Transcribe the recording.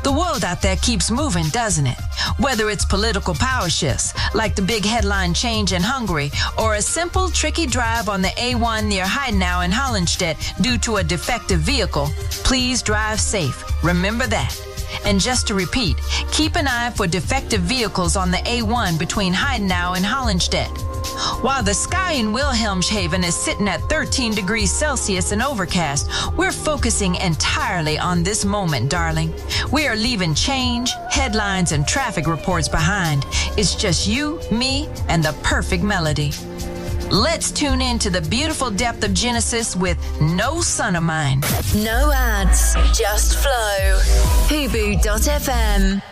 The world out there keeps moving, doesn't it? Whether it's political power shifts, like the big headline change in Hungary, or a simple, tricky drive on the A1 near Heidenau in Hollenstedt due to a defective vehicle, please drive safe. Remember that. And just to repeat, keep an eye for defective vehicles on the A1 between Heidenau and Hollenstedt. While the sky in Wilhelmshaven is sitting at 13 degrees Celsius and overcast, we're focusing entirely on this moment, darling. We are leaving change, headlines, and traffic reports behind. It's just you, me, and the perfect melody. Let's tune in to the beautiful depth of Genesis with No Son of Mine. No ads, just flow. Hubu.fm.